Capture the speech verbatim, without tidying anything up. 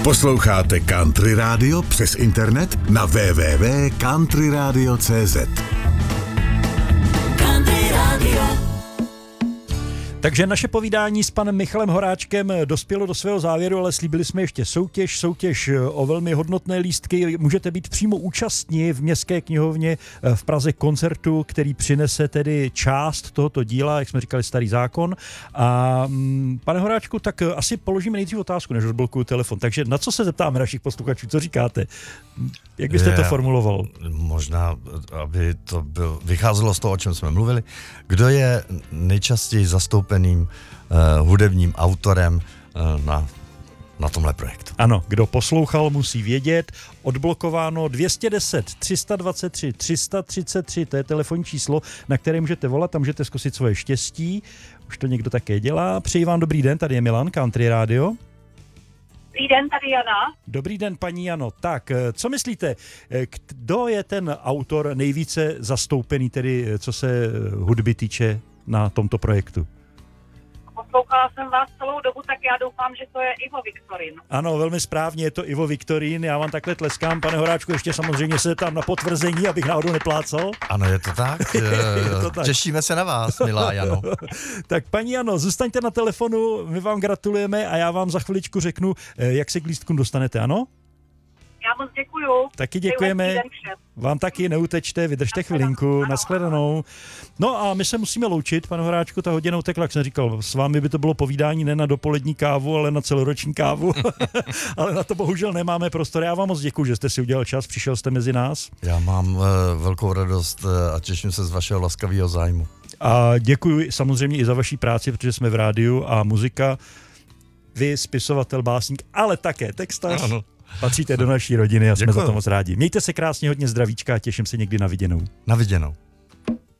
Posloucháte Country Radio přes internet na w w w tečka country radio tečka c z. Takže naše povídání s panem Michalem Horáčkem dospělo do svého závěru, ale slíbili jsme ještě soutěž, soutěž o velmi hodnotné lístky. Můžete být přímo účastní v Městské knihovně v Praze koncertu, který přinese tedy část tohoto díla, jak jsme říkali, Starý zákon. A pane Horáčku, tak asi položíme nejdřív otázku, než odblokuju telefon. Takže na co se zeptáme našich posluchačů, co říkáte? Jak byste Je, to formuloval? Možná, aby to byl, vycházelo z toho, o čem jsme mluvili. Kdo je nejčastěji zastoupeným uh, hudebním autorem uh, na, na tomhle projektu? Ano, kdo poslouchal, musí vědět. Odblokováno dvě stě deset, tři sta dvacet tři, tři sta třicet tři, to je telefonní číslo, na které můžete volat, tam můžete zkusit svoje štěstí. Už to někdo také dělá. Přeji vám dobrý den, tady je Milan, Country Radio. Dobrý den, tady Jana. Dobrý den, paní Jano. Tak, co myslíte, kdo je ten autor nejvíce zastoupený, tedy co se hudby týče na tomto projektu? Poslouchala jsem vás celou dobu, tak já doufám, že to je Ivo Viktorin. Ano, velmi správně, je to Ivo Viktorin. Já vám takhle tleskám, pane Horáčku, ještě samozřejmě se tam na potvrzení, abych náhodou neplácal. Ano, je to tak. je to tak. Těšíme se na vás, milá Jano. Tak paní Jano, zůstaňte na telefonu, my vám gratulujeme a já vám za chviličku řeknu, jak se k lístkům dostanete, ano? Já moc děkuju. Taky děkujeme. Vám taky, neutečte, vydržte chvilinku, nashledanou. No a my se musíme loučit, pane Horáčku, ta hodina utekla, jak jsem říkal, s vámi by to bylo povídání ne na dopolední kávu, ale na celoroční kávu, ale na to bohužel nemáme prostor. Já vám moc děkuju, že jste si udělal čas, přišel jste mezi nás. Já mám uh, velkou radost uh, a těším se z vašeho laskavého zájmu. A děkuji samozřejmě i za vaší práci, protože jsme v rádiu a muzika, vy, spisovatel, básník, ale také textař. Ano. Patříte do naší rodiny a jsme Děkuju. Za to moc rádi. Mějte se krásně, hodně zdravíčka a těším se někdy na viděnou. Na viděnou.